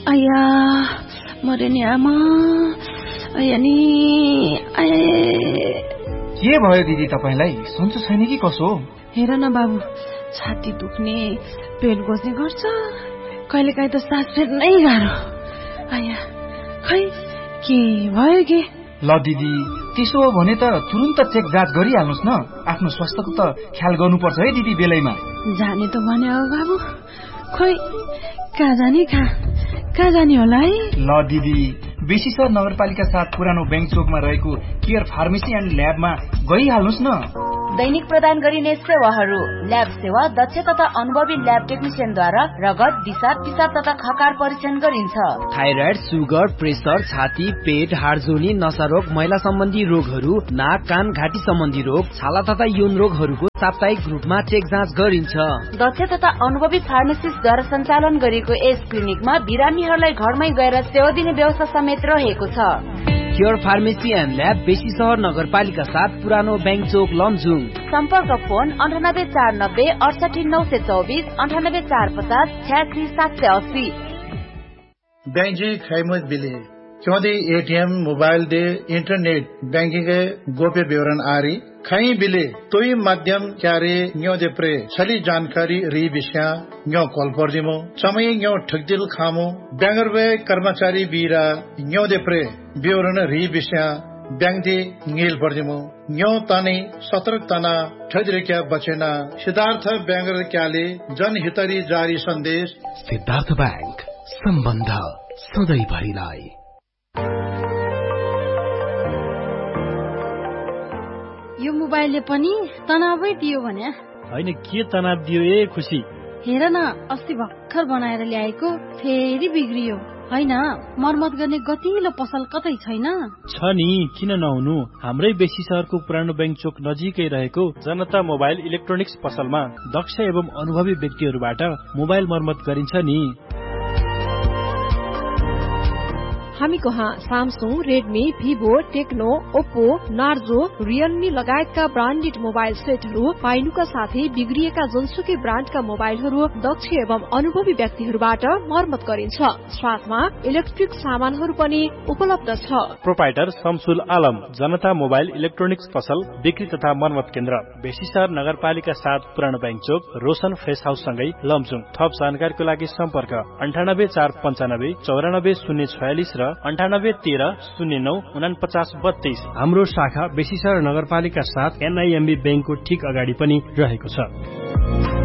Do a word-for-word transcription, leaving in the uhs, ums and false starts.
आया मरे नि आमा आया नि के भयो दिदी तपाईलाई? सन्चो छैन कि कसो? हेर न बाबु, छाती दुख्ने, पेट गोज्ने गर्छ, कहिलेकाहीँ त सास फेर्नै गाह्रो। आया खै के भयो के? ल दिदी, त्यसो हो भने त तुरुन्त चेक जाँच गरिहाल्नुस् न। आफ्नो स्वास्थ्यको त ख्याल गर्नुपर्छ है दिदी बेलैमा। जाने त भने हो बाबु, खोइ कहाँ जाने कहाँ कहाँ जाने होला है? ल दिदी, बेसीसर नगरपालिका साथ पुरानो बैंक चोकमा रहेको केयर फार्मेसी एन्ड ल्याबमा गइहाल्नुस् न। दैनिक प्रदान गरिने सेवाहरू: ल्याब सेवा दक्ष तथा अनुभवी ल्याब टेक्निसियनद्वारा रगत, दिशा, पिसाब तथा खकार परीक्षण गरिन्छ। थाइराइड, सुगर, प्रेसर, छाती, पेट, हाडजोनी, नसारोग, महिला सम्बन्धी रोगहरू, नाक, कान, घाँटी सम्बन्धी रोग, छाला तथा यौन रोगहरूको साप्ताहिक रूपमा चेक जाँच गरिन्छ। दक्ष तथा अनुभवी फार्मासिस्टद्वारा सञ्चालन गरिएको यस क्लिनिकमा बिरामीहरूलाई घरमै गएर सेवा दिने व्यवस्था समेत रहेको छ। केयर फार्मेसी एन्ड ल्याब, बेसी सहर नगरपालिका साथ पुरानो बैंक चोक, लमजुङ। सम्पर्क फोन अन्ठानब्बे चार नब्बे अडसठी नौ सय चौबिस, अन्ठानब्बे चार पचास छ्यासी सात सय अस्सी। बैंक जी खैमत बिले क्योंकि ATM mobile they internet banking गोप्य विवरण आरी खई बिले तोई माध्यम क्यारे न्यो दे प्रे छली जानकारी री विषय न्यो कॉल पर दिमो समय न्यो ठगदिल खामो बैंगर वे कर्मचारी बीरा न्यो दे प्रे विवरण री विषय बैंक दे नील पर दिमो न्यो तानी सतर्क तना ठजरिक्या बचेना। सिद्धार्थ बैंगर क्याले जनहितरी जारी सन्देश। सिद्धार्थ बैंक, सम्बन्ध सधैँ भरिलाई। यो मोबाइलले पनि तनावै दियो भने? होइन, के तनाव दियो ए खुसी? हेर न, अस्ति भर्खर बनाएर ल्याएको फेरि बिग्रियो। होइन, मर्मत गर्ने गतिलो पसल कतै छैन? छ नि, किन नहुनु। हाम्रै बेसी सहरको पुरानो बैंक चोक नजिकै रहेको जनता मोबाइल इलेक्ट्रोनिक्स पसलमा दक्ष एवं अनुभवी व्यक्तिहरूबाट मोबाइल मर्मत गरिन्छ नि। हामी कहाँ Samsung, Redmi, Vivo, Tecno, Oppo, Narzo, Realme लगायतका ब्रान्डेड मोबाइल सेटहरू पाइनुका साथै बिग्रिएका जुनसुकै ब्रान्डका मोबाइलहरू दक्ष एवं अनुभवी व्यक्तिहरूबाट मर्मत गरिन्छ। साथमा इलेक्ट्रिक सामानहरू पनि उपलब्ध छ। प्रोपाइटर शमसुल आलम, जनता मोबाइल इलेक्ट्रोनिक्स पसल, बिक्री तथा मर्मत केन्द्र, बेसीसहर नगरपालिका साथ पुरानो बैंक चोक, रोशन फ्रेस हाउस सँगै लमजुङ। थप जानकारीको लागि सम्पर्क अन्ठानब्बे चार पञ्चानब्बे चौरानब्बे शून्य छयालिस र अन्ठानब्बे तेह्र शून्य नौ उनापचास बत्तीस। हाम्रो शाखा बेसीसहर नगरपालिका साथ एनआईएमबी बैंकको ठिक अगाडि पनि रहेको छ।